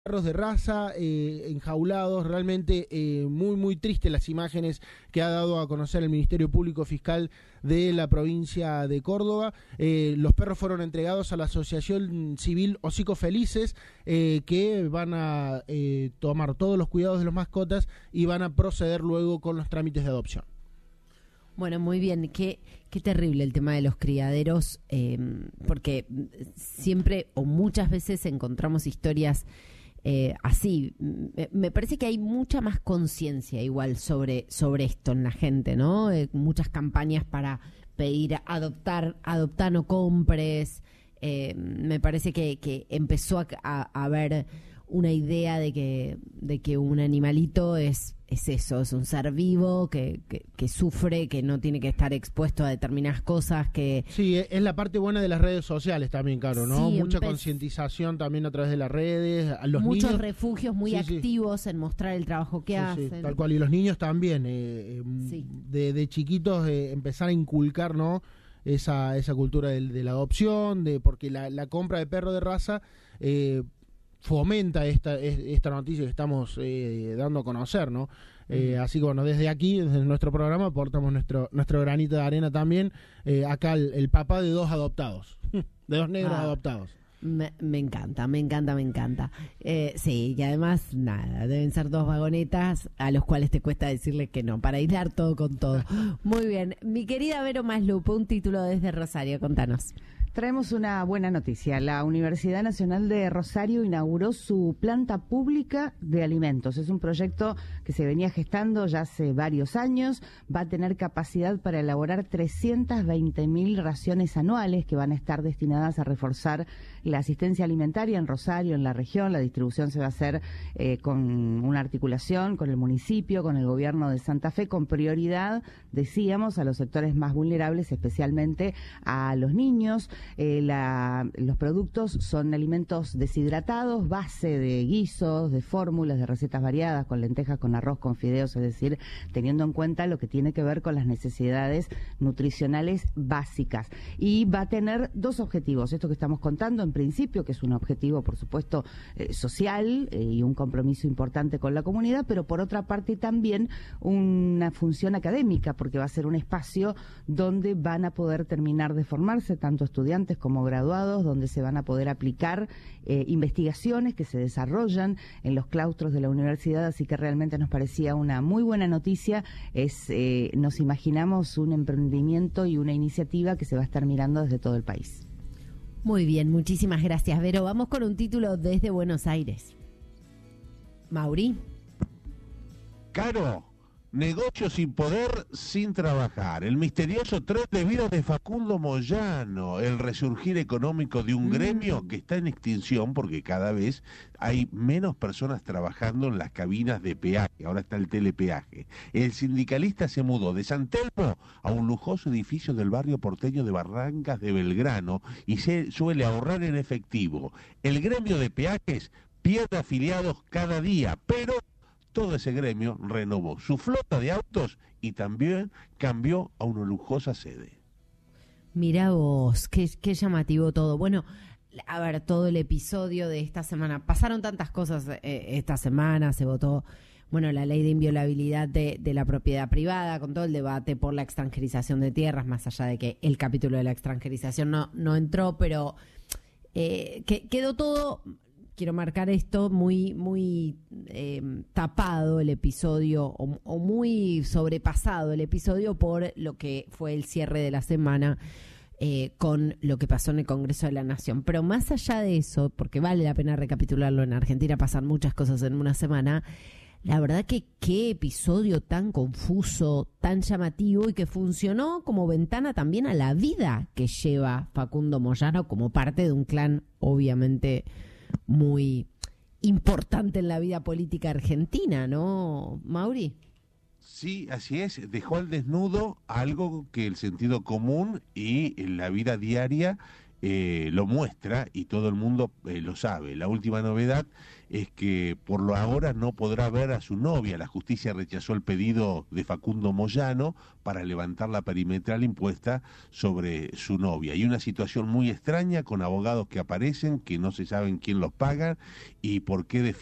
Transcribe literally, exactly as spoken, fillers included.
perros de raza eh, enjaulados, realmente eh, muy muy tristes las imágenes que ha dado a conocer el Ministerio Público Fiscal de la provincia de Córdoba. Eh, los perros fueron entregados a la Asociación Civil Hocicos Felices, eh, que van a eh, tomar todos los cuidados de las mascotas y van a proceder luego con los trámites de adopción. Bueno, muy bien. Qué, qué terrible el tema de los criaderos, eh, porque siempre o muchas veces encontramos historias Eh, así. Me, me parece que hay mucha más conciencia igual sobre, sobre esto en la gente, ¿no? Eh, muchas campañas para pedir adoptar, adoptar no compres. Eh, me parece que, que empezó a, a, a haber una idea de que, de que un animalito es, es eso, es un ser vivo que, que, que sufre, que no tiene que estar expuesto a determinadas cosas, que... Sí, es la parte buena de las redes sociales también, Caro, ¿no? Sí, Mucha empe- concientización también a través de las redes, a los muchos niños... refugios muy Sí, sí. activos en mostrar el trabajo que Sí, hacen. sí, tal cual, y los niños también, eh, eh, Sí. de, de chiquitos eh, empezar a inculcar, ¿no? esa, esa cultura de, de la adopción, de porque la, la compra de perro de raza eh, fomenta esta, esta noticia que estamos eh, dando a conocer, ¿no? Eh, así que bueno, desde aquí, desde nuestro programa, aportamos nuestro nuestro granito de arena también. Eh, acá el, el papá de dos adoptados, de dos negros Ah. adoptados. Me, me encanta, me encanta, me encanta. Eh, sí, y además, nada, deben ser dos vagonetas a los cuales te cuesta decirle que no, para aislar todo con todo. Muy bien. Mi querida Vero Maslupo, un título desde Rosario, contanos. Traemos una buena noticia. La Universidad Nacional de Rosario inauguró su planta pública de alimentos. Es un proyecto que se venía gestando ya hace varios años. Va a tener capacidad para elaborar trescientas veinte mil raciones anuales que van a estar destinadas a reforzar la asistencia alimentaria en Rosario, en la región. La distribución se va a hacer eh, con una articulación con el municipio, con el gobierno de Santa Fe, con prioridad, decíamos, a los sectores más vulnerables, especialmente a los niños. Eh, la, los productos son alimentos deshidratados, base de guisos, de fórmulas, de recetas variadas, con lentejas, con arroz, con fideos, es decir, teniendo en cuenta lo que tiene que ver con las necesidades nutricionales básicas. Y va a tener dos objetivos, esto que estamos contando en principio, que es un objetivo, por supuesto, eh, social eh, y un compromiso importante con la comunidad, pero por otra parte también una función académica, porque va a ser un espacio donde van a poder terminar de formarse tanto estudiantes como graduados, donde se van a poder aplicar eh, investigaciones que se desarrollan en los claustros de la universidad, así que realmente nos parecía una muy buena noticia. Es eh, nos imaginamos un emprendimiento y una iniciativa que se va a estar mirando desde todo el país. Muy bien, muchísimas gracias, Vero. Vamos con un título desde Buenos Aires. Mauri. Caro, negocio sin poder, sin trabajar. El misterioso tren de vida de Facundo Moyano, el resurgir económico de un Mm. gremio que está en extinción porque cada vez hay menos personas trabajando en las cabinas de peaje. Ahora está el telepeaje. El sindicalista se mudó de San Telmo a un lujoso edificio del barrio porteño de Barrancas de Belgrano y se suele ahorrar en efectivo. El gremio de peajes pierde afiliados cada día, pero todo ese gremio renovó su flota de autos y también cambió a una lujosa sede. Mirá vos, qué, qué llamativo todo. Bueno, a ver, todo el episodio de esta semana. Pasaron tantas cosas eh, esta semana, se votó, bueno, la ley de inviolabilidad de, de la propiedad privada, con todo el debate por la extranjerización de tierras, más allá de que el capítulo de la extranjerización no, no entró, pero eh, que, quedó todo... Quiero marcar esto, muy muy eh, tapado el episodio o, o muy sobrepasado el episodio por lo que fue el cierre de la semana eh, con lo que pasó en el Congreso de la Nación. Pero más allá de eso, porque vale la pena recapitularlo, en Argentina pasan muchas cosas en una semana, la verdad que qué episodio tan confuso, tan llamativo y que funcionó como ventana también a la vida que lleva Facundo Moyano como parte de un clan, obviamente, muy importante en la vida política argentina, ¿no, Mauri? Sí, así es. Dejó al desnudo algo que el sentido común y la vida diaria eh, lo muestra y todo el mundo eh, lo sabe. La última novedad es que por lo ahora no podrá ver a su novia. La justicia rechazó el pedido de Facundo Moyano para levantar la perimetral impuesta sobre su novia. Y una situación muy extraña con abogados que aparecen, que no se saben quién los paga y por qué